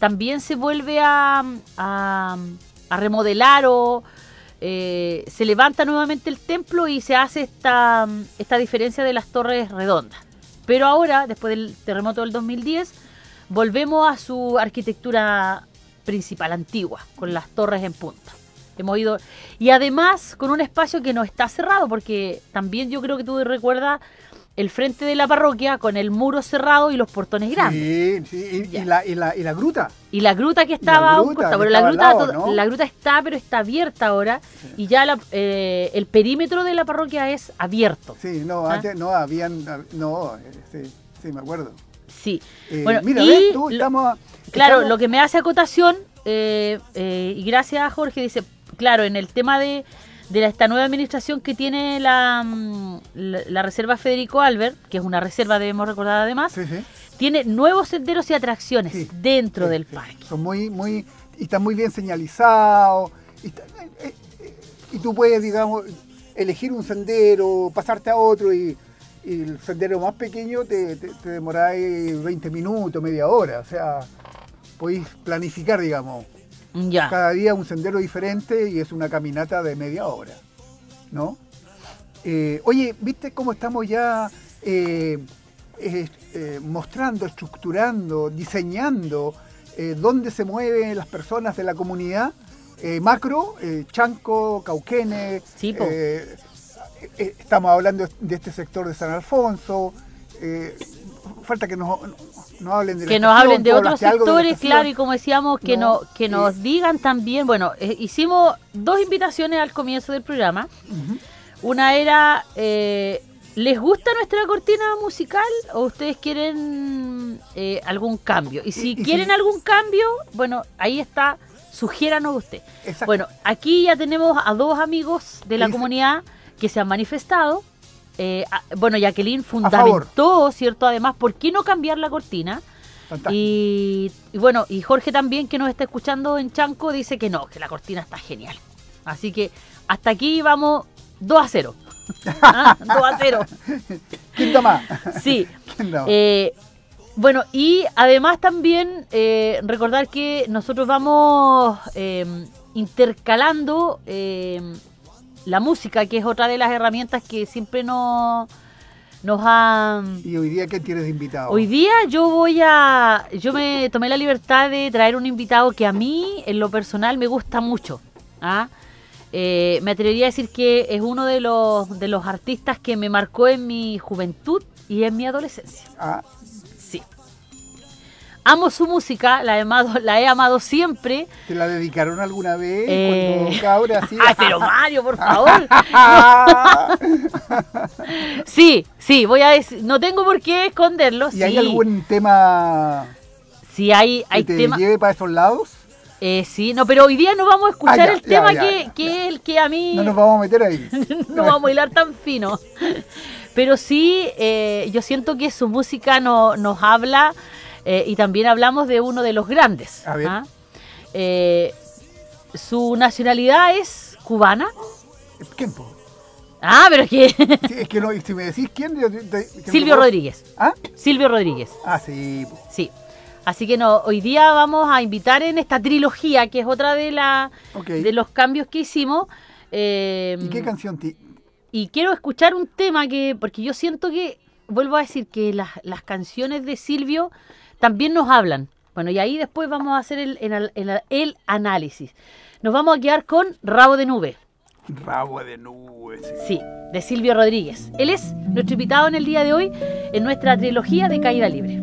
también se vuelve a remodelar o se levanta nuevamente el templo y se hace esta diferencia de las torres redondas. Pero ahora, después del terremoto del 2010, volvemos a su arquitectura principal, antigua, con las torres en punta. Hemos ido, y además con un espacio que no está cerrado, porque también yo creo que tú recuerdas el frente de la parroquia con el muro cerrado y los portones grandes. Sí, y la gruta. Y la gruta que estaba a un costado, pero la gruta está, pero está abierta ahora, sí. Y ya el perímetro de la parroquia es abierto. Sí, no, antes no habían, sí, me acuerdo. Sí. Bueno, mira, ves, tú estamos... Claro, lo que me hace acotación, y gracias a Jorge, dice, claro, en el tema de esta nueva administración que tiene la Reserva Federico Albert, que es una reserva, debemos recordar además, sí. Tiene nuevos senderos y atracciones dentro del parque. Son y están muy bien señalizados, y tú puedes, digamos, elegir un sendero, pasarte a otro, y el sendero más pequeño te demoráis 20 minutos, media hora, o sea, podéis planificar, digamos. Ya. Cada día un sendero diferente y es una caminata de media hora, ¿no? Oye, ¿viste cómo estamos ya mostrando, estructurando, diseñando dónde se mueven las personas de la comunidad? Macro, Chanco, Cauquenes, sí, estamos hablando de este sector de San Alfonso, falta que nos hablen de nos hablen de otros sectores, claro, y como decíamos, que nos digan también. Bueno, hicimos 2 invitaciones al comienzo del programa. Uh-huh. Una era, ¿les gusta nuestra cortina musical o ustedes quieren algún cambio? Y si quieren algún cambio, bueno, ahí está, sugiéranos usted. Exacto. Bueno, aquí ya tenemos a 2 amigos de la comunidad que se han manifestado. Bueno, Jacqueline fundamentó, ¿cierto? Además, ¿por qué no cambiar la cortina? Y bueno, y Jorge también, que nos está escuchando en Chanco, dice que no, que la cortina está genial. Así que hasta aquí vamos 2-0. 2-0. ¿Quién da más? Sí. Bueno, y además también recordar que nosotros vamos intercalando la música, que es otra de las herramientas que siempre nos han... ¿Y hoy día qué tienes de invitado? Hoy día yo me tomé la libertad de traer un invitado que a mí, en lo personal, me gusta mucho. Me atrevería a decir que es uno de los artistas que me marcó en mi juventud y en mi adolescencia. Sí. Amo su música, la he amado siempre. ¿Te la dedicaron alguna vez? Cuando cabra, así. ¡Ay, pero Mario, por favor! Sí, voy a decir, no tengo por qué esconderlo. ¿Y hay algún tema hay que te tema... lleve para esos lados? Sí, no, pero hoy día no vamos a escuchar el tema que es el que a mí... No nos vamos a meter ahí. No vamos a hilar tan fino. Pero sí, yo siento que su música nos habla... y también hablamos de uno de los grandes. A ver. Su nacionalidad es cubana. ¿Quién, po? Pero es que... Sí, es que no, si me decís quién... Silvio Rodríguez. ¿Ah? Silvio Rodríguez. Sí. Sí. Así que hoy día vamos a invitar en esta trilogía, que es otra de los cambios que hicimos. ¿Y qué canción? Y quiero escuchar un tema porque yo siento que, vuelvo a decir, que las canciones de Silvio también nos hablan. Bueno, y ahí después vamos a hacer el análisis. Nos vamos a quedar con Rabo de Nube. Rabo de Nube, sí, de Silvio Rodríguez. Él es nuestro invitado en el día de hoy en nuestra trilogía de Caída Libre.